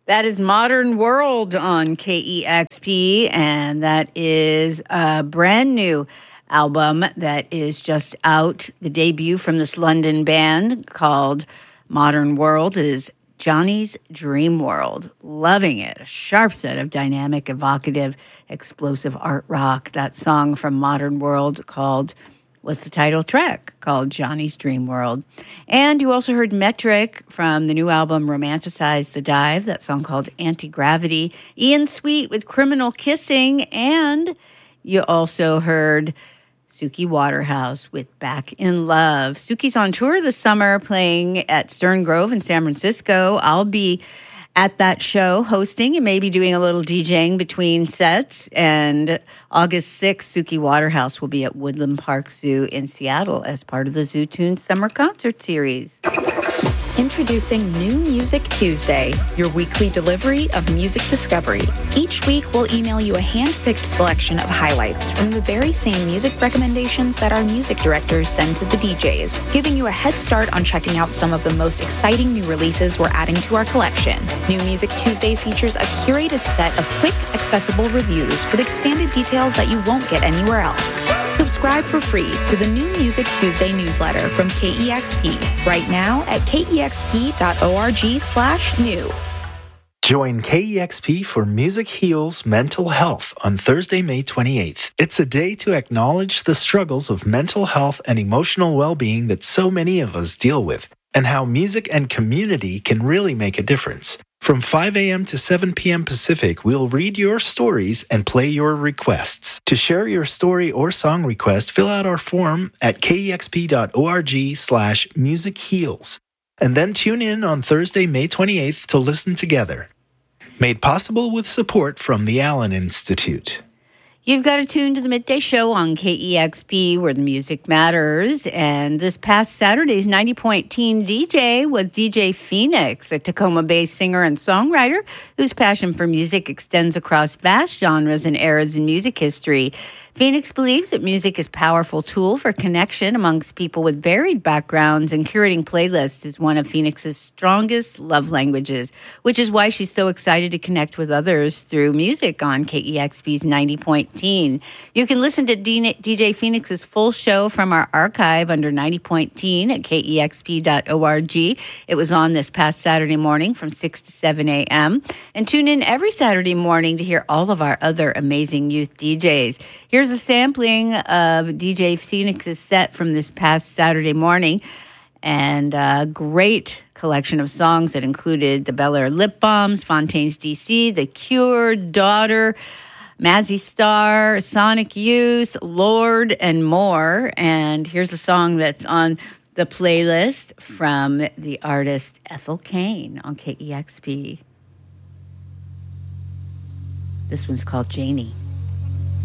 That is Modern World on KEXP, and that is a brand new album that is just out. The debut from this London band called Modern World is Johnny's Dream World. Loving it. A sharp set of dynamic, evocative, explosive art rock. That song from Modern World was the title track, called Johnny's Dream World. And you also heard Metric from the new album Romanticize the Dive, that song called Anti-Gravity. Ian Sweet with Criminal Kissing. And you also heard Suki Waterhouse with Back in Love. Suki's on tour this summer playing at Stern Grove in San Francisco. I'll be at that show hosting and maybe doing a little DJing between sets. And August 6th, Suki Waterhouse will be at Woodland Park Zoo in Seattle as part of the Zoo Tunes Summer Concert Series. Introducing New Music Tuesday, your weekly delivery of music discovery. Each week, we'll email you a hand-picked selection of highlights from the very same music recommendations that our music directors send to the DJs, giving you a head start on checking out some of the most exciting new releases we're adding to our collection. New Music Tuesday features a curated set of quick, accessible reviews with expanded details that you won't get anywhere else. Subscribe for free to the New Music Tuesday newsletter from KEXP right now at kexp.org/new. Join KEXP for Music Heals Mental Health on Thursday, May 28th. It's a day to acknowledge the struggles of mental health and emotional well-being that so many of us deal with, and how music and community can really make a difference. From 5 a.m. to 7 p.m. Pacific, we'll read your stories and play your requests. To share your story or song request, fill out our form at kexp.org/musicheals. And then tune in on Thursday, May 28th to listen together. Made possible with support from the Allen Institute. You've got to tune to the Midday Show on KEXP, where the music matters. And this past Saturday's 90-point teen DJ was DJ Phoenix, a Tacoma-based singer and songwriter whose passion for music extends across vast genres and eras in music history. Phoenix believes that music is a powerful tool for connection amongst people with varied backgrounds, and curating playlists is one of Phoenix's strongest love languages, which is why she's so excited to connect with others through music on KEXP's 90-point teen. You can listen to DJ Phoenix's full show from our archive under 90-point teen at kexp.org. It was on this past Saturday morning from 6 to 7 a.m. And tune in every Saturday morning to hear all of our other amazing youth DJs. Here's a sampling of DJ Phoenix's set from this past Saturday morning, and a great collection of songs that included the Bel Air Lip Bombs, Fontaine's DC, The Cure, Daughter, Mazzy Star, Sonic Youth, Lord, and more. And here's a song that's on the playlist from the artist Ethel Cain on KEXP. This one's called Janie.